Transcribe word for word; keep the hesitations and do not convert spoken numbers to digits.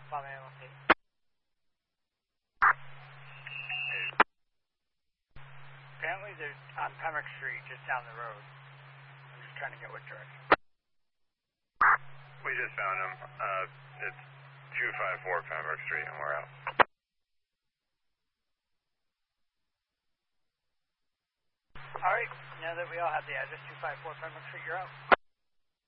Bombay M L P. Apparently they're on Pembroke Street, just down the road. I'm just trying to get what direction. We just found him. Uh, it's two five four Pembroke Street, and we're out. All right, now that we all have the address, two five four Pembroke Street, you're out.